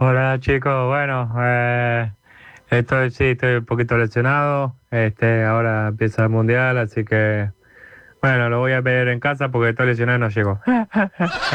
Hola chicos, bueno, estoy un poquito lesionado, ahora empieza el mundial, así que bueno, lo voy a ver en casa porque estoy lesionado y no llego.